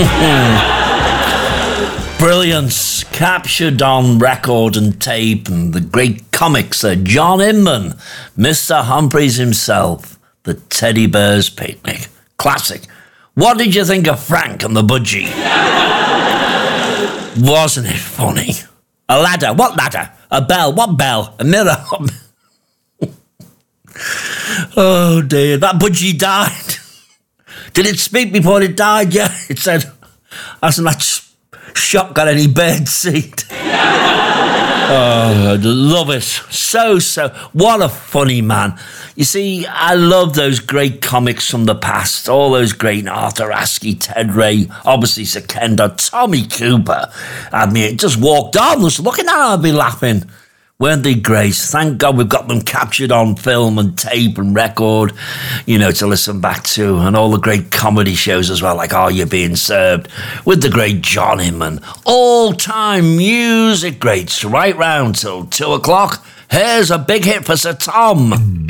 Brilliance captured on record and tape, and the great comics are John Inman, Mr. Humphreys himself, the Teddy Bear's Picnic. Classic. What did you think of Frank and the Budgie? Wasn't it funny? A ladder. What ladder? A bell. What bell? A mirror. Oh dear, that budgie died. Did it speak before it died? Yeah, it said, hasn't that shot got any bird seed? Oh, I love it. So, what a funny man. You see, I love those great comics from the past, all those great Arthur Askey, Ted Ray, obviously Sir Kenda, Tommy Cooper. I mean, just walked on, just looking at them, I'd be laughing. Weren't they great? Thank God we've got them captured on film and tape and record, to listen back to. And all the great comedy shows as well, like Are You Being Served? With the great John Inman. All-time music greats right round till 2 o'clock. Here's a big hit for Sir Tom.